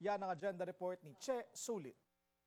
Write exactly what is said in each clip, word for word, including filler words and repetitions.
Yan ang agenda report ni Che Sulit.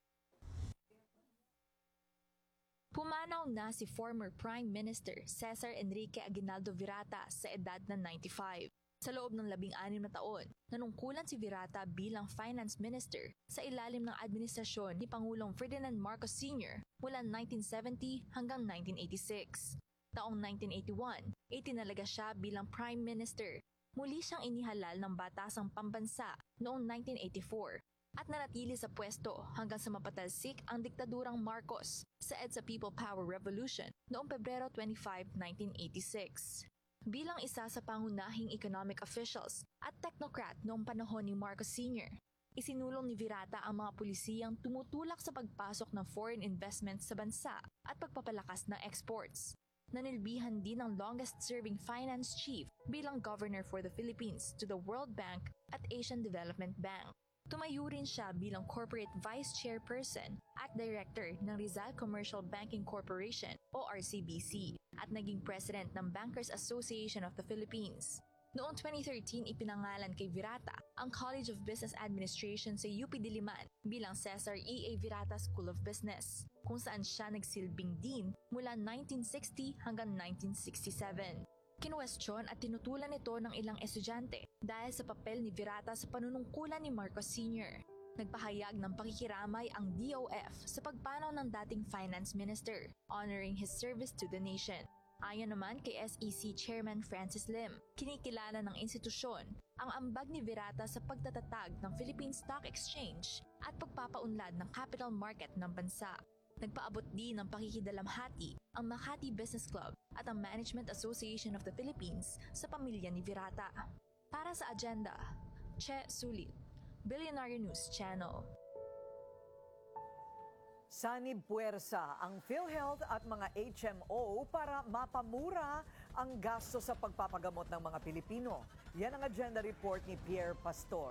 Pumanaw na si former Prime Minister Cesar Enrique Aguinaldo Virata sa edad na ninety-five. Sa loob ng labing-anim na taon, nanungkulan si Virata bilang Finance Minister sa ilalim ng administrasyon ni Pangulong Ferdinand Marcos Senior mula nineteen seventy hanggang nineteen eighty-six. Taong nineteen eighty-one, itinalaga siya bilang Prime Minister. Muli siyang inihalal ng Batasang Pambansa noong nineteen eighty-four at nanatili sa pwesto hanggang sa mapatalsik ang diktadurang Marcos sa EDSA People Power Revolution noong Pebrero twenty-fifth, nineteen eighty-six. Bilang isa sa pangunahing economic officials at technocrat noong panahon ni Marcos Senior, isinulong ni Virata ang mga pulisiyang tumutulak sa pagpasok ng foreign investments sa bansa at pagpapalakas ng exports. Nanilbihan din ang longest-serving finance chief bilang governor for the Philippines to the World Bank at Asian Development Bank. Tumayo rin siya bilang corporate vice chairperson at director ng Rizal Commercial Banking Corporation o R C B C at naging president ng Bankers Association of the Philippines. Noong twenty thirteen, ipinangalan kay Virata ang College of Business Administration sa U P Diliman bilang Cesar E A Virata School of Business, kung saan siya nagsilbing dean mula nineteen sixty hanggang nineteen sixty-seven. Kinuwestiyon at tinutulan ito ng ilang estudyante dahil sa papel ni Virata sa panunungkulan ni Marcos Senior. Nagpahayag ng pakikiramay ang D O F sa pagpanaw ng dating finance minister, honoring his service to the nation. Ayon naman kay S E C Chairman Francis Lim, kinikilala ng institusyon ang ambag ni Virata sa pagtatatag ng Philippine Stock Exchange at pagpapaunlad ng capital market ng bansa. Nagpaabot din ng pakikidalamhati ang Makati Business Club at ang Management Association of the Philippines sa pamilya ni Virata. Para sa agenda, Che Sulit, Billionaire News Channel. Sanib puwersa ang PhilHealth at mga H M O para mapamura ang gasto sa pagpapagamot ng mga Pilipino. Yan ang agenda report ni Pierre Pastor.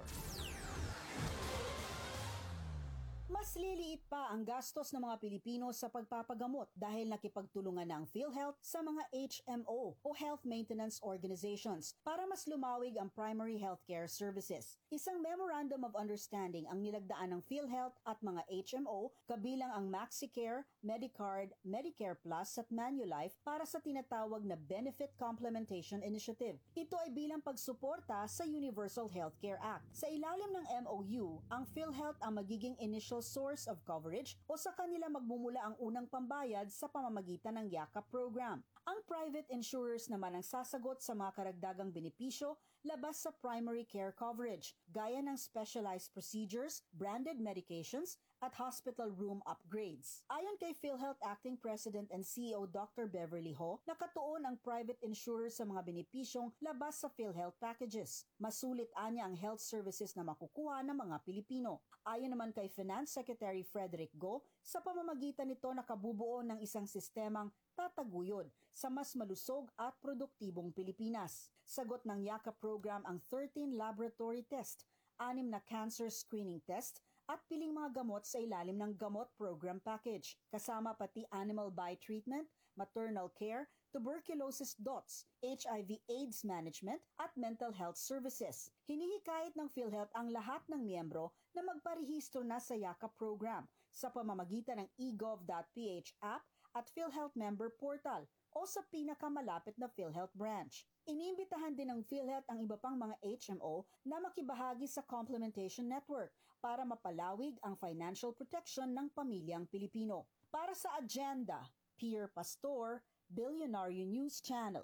Mas liliit pa ang gastos ng mga Pilipino sa pagpapagamot dahil nakipagtulungan na ang PhilHealth sa mga H M O o Health Maintenance Organizations para mas lumawig ang primary healthcare services. Isang Memorandum of Understanding ang nilagdaan ng PhilHealth at mga H M O kabilang ang MaxiCare, Medicard, Medicare Plus at Manulife para sa tinatawag na Benefit Complementation Initiative. Ito ay bilang pagsuporta sa Universal Healthcare Act. Sa ilalim ng M O U, ang PhilHealth ang magiging initial source of coverage o sa kanila magmumula ang unang pambayad sa pamamagitan ng YAKA program. Ang private insurers naman ang sasagot sa mga karagdagang benepisyo labas sa primary care coverage, gaya ng specialized procedures, branded medications, at hospital room upgrades. Ayon kay PhilHealth Acting President and C E O Doctor Beverly Ho, nakatuon ang private insurers sa mga benepisyong labas sa PhilHealth packages. Masulit anya ang health services na makukuha ng mga Pilipino. Ayon naman kay Finance Secretary Frederick Go, sa pamamagitan nito nakabubuo ng isang sistemang tataguyod sa mas malusog at produktibong Pilipinas. Sagot ng YAKA program ang thirteen laboratory test, anim na cancer screening test, at piling mga gamot sa ilalim ng gamot program package, kasama pati animal bite treatment, maternal care, tuberculosis dots, H I V AIDS management, at mental health services. Hinihikayat ng PhilHealth ang lahat ng miyembro na magparehistro na sa YAKA program sa pamamagitan ng e gov dot p h app at PhilHealth Member Portal o sa pinakamalapit na PhilHealth branch. Iniimbitahan din ng PhilHealth ang iba pang mga H M O na makibahagi sa Complementation Network para mapalawig ang financial protection ng pamilyang Pilipino. Para sa agenda, Pierre Pastor, Billionaire News Channel.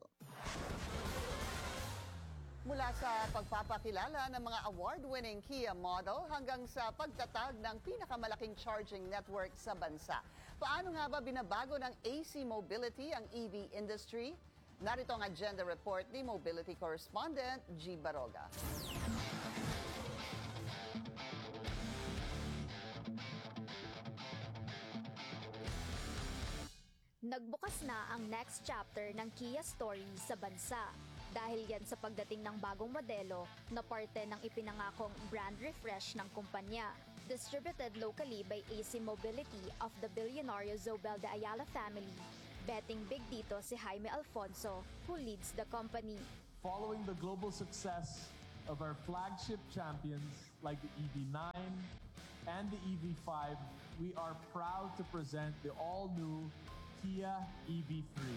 Mula sa pagpapakilala ng mga award-winning Kia model hanggang sa pagtatag ng pinakamalaking charging network sa bansa. Paano nga ba binabago ng A C Mobility ang E V industry? Narito ang agenda report ni Mobility Correspondent G. Baroga. Nagbukas na ang next chapter ng Kia story sa bansa. Dahil yan sa pagdating ng bagong modelo na parte ng ipinangakong brand refresh ng kumpanya. Distributed locally by A C Mobility of the billionaire Zobel de Ayala family. Betting big dito si Jaime Alfonso, who leads the company. Following the global success of our flagship champions like the E V nine and the E V five, we are proud to present the all-new Kia E V three.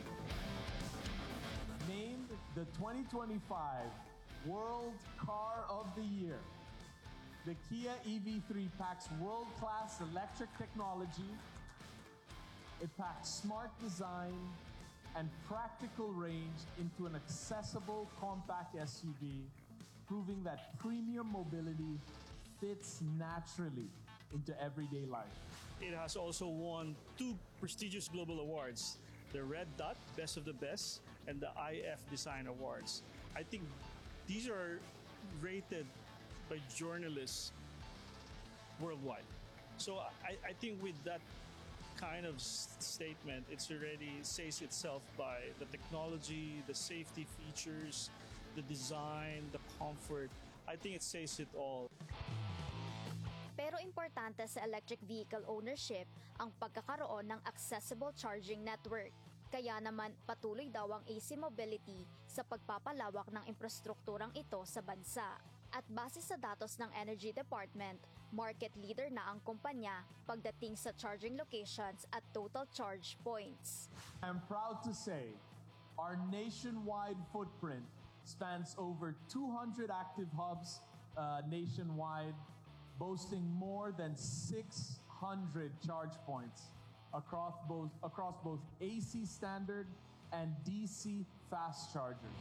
Named the twenty twenty-five World Car of the Year, the Kia E V three packs world-class electric technology. It packs smart design and practical range into an accessible compact S U V, proving that premium mobility fits naturally into everyday life. It has also won two prestigious global awards, the Red Dot Best of the Best and the I F Design Awards. I think these are rated by journalists worldwide. So I, I think with that kind of statement, it's already says itself by the technology, the safety features, the design, the comfort. I think it says it all. Pero importante sa electric vehicle ownership ang pagkakaroon ng accessible charging network. Kaya naman patuloy daw ang A C Mobility sa pagpapalawak ng infrastrukturang ito sa bansa. At base sa datos ng Energy Department, market leader na ang kumpanya pagdating sa charging locations at total charge points. I'm proud to say our nationwide footprint spans over two hundred active hubs uh, nationwide, boasting more than six hundred charge points across both, across both A C standard and D C fast chargers.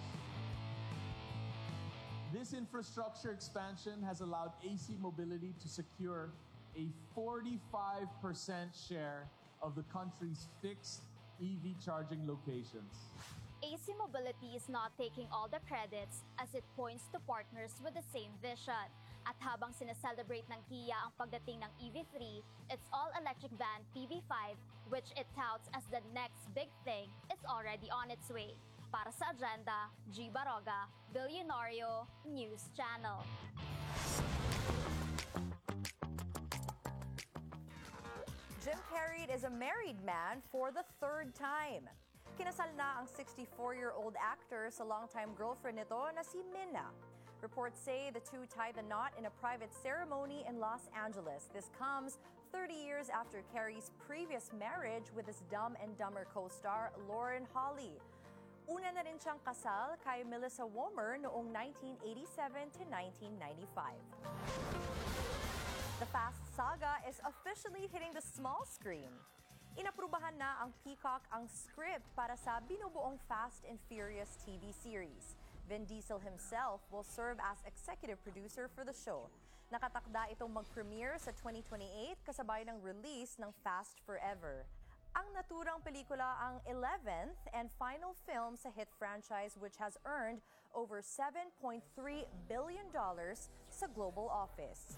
This infrastructure expansion has allowed A C Mobility to secure a forty-five percent share of the country's fixed E V charging locations. A C Mobility is not taking all the credits as it points to partners with the same vision. At habang sineselebrate ng Kia ang pagdating ng E V three, its all-electric van P V five, which it touts as the next big thing, is already on its way. Para sa Agenda, G. Baroga, Billionario News Channel. Jim Carrey is a married man for the third time. Kinasal na ang sixty-four-year-old actor sa longtime girlfriend nito na si Minna. Reports say the two tied the knot in a private ceremony in Los Angeles. This comes thirty years after Carrey's previous marriage with his Dumb and Dumber co-star Lauren Holly. Una na rin siyang kasal kay Melissa Womer noong nineteen eighty-seven to nineteen ninety-five. The Fast saga is officially hitting the small screen. Inaprubahan na ang Peacock ang script para sa binubuong Fast and Furious T V series. Vin Diesel himself will serve as executive producer for the show. Nakatakda itong mag-premiere sa twenty twenty-eight kasabay ng release ng Fast Forever. Ang naturang pelikula ang eleventh and final film sa hit franchise which has earned over seven point three billion dollars sa global office.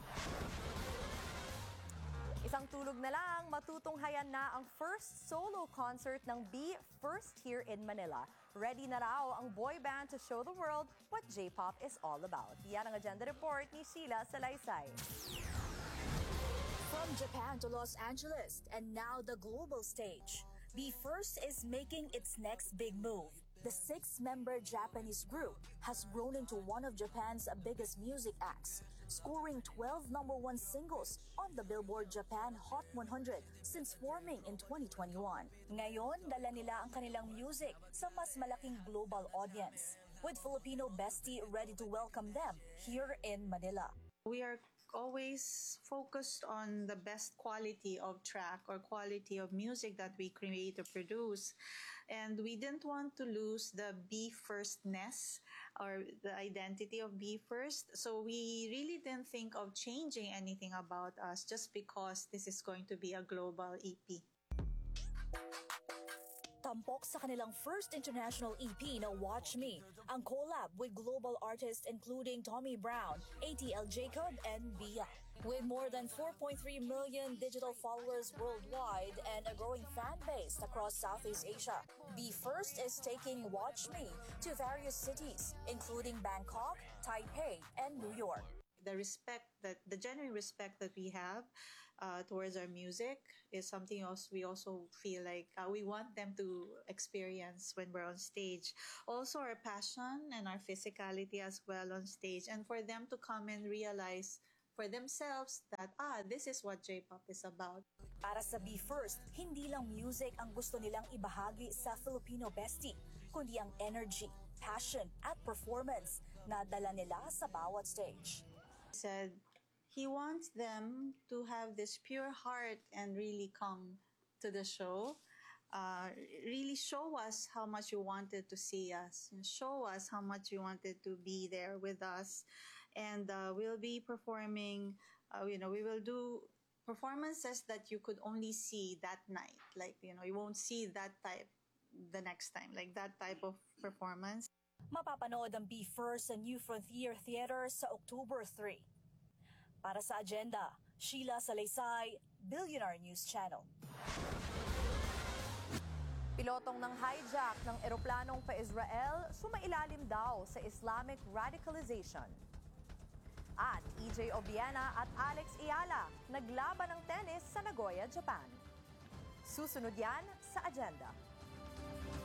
Isang tulog na lang, matutunghayan na ang first solo concert ng B First here in Manila. Ready na raw ang boy band to show the world what J-pop is all about. Yan ang Agenda Report ni Sheila Salaysay. From Japan to Los Angeles and now the global stage, B First is making its next big move. The six-member Japanese group has grown into one of Japan's biggest music acts, scoring twelve number one singles on the Billboard Japan Hot one hundred since forming in twenty twenty-one. Ngayon, dala nila ang kanilang music sa mas malaking global audience, with Filipino Bestie ready to welcome them here in Manila. We are always focused on the best quality of track or quality of music that we create or produce. And we didn't want to lose the Be Firstness or the identity of Be First. So we really didn't think of changing anything about us just because this is going to be a global E P. Tampok sa kanilang first international E P na Watch Me, ang collab with global artists including Tommy Brown, A T L Jacob, and Bia. With more than four point three million digital followers worldwide and a growing fan base across Southeast Asia, Be First is taking Watch Me to various cities, including Bangkok, Taipei, and New York. The respect that, the genuine respect that we have uh, towards our music is something else we also feel like uh, we want them to experience when we're on stage. Also our passion and our physicality as well on stage, and for them to come and realize for themselves that, ah, this is what J-pop is about. Para sa Be First, hindi lang music ang gusto nilang ibahagi sa Filipino Bestie, kundi ang energy, passion at performance na dala nila sa bawat stage. He said he wants them to have this pure heart and really come to the show. Uh, really show us how much you wanted to see us, and show us how much you wanted to be there with us. And uh, we'll be performing, uh, you know, we will do performances that you could only see that night. Like, you know, you won't see that type the next time, like that type of performance. Mapapanood ang Be First sa New Frontier Theater sa October third. Para sa Agenda, Sheila Salaysay, Billionaire News Channel. Pilotong ng hijack ng eroplanong pa-Israel, sumailalim daw sa Islamic radicalization. At E J Obiena at Alex Ayala, naglaban ng tennis sa Nagoya, Japan. Susunod yan sa Agenda.